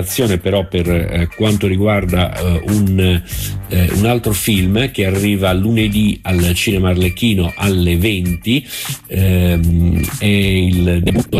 però per quanto riguarda un altro film che arriva lunedì al Cinema Arlecchino alle 20, è il debutto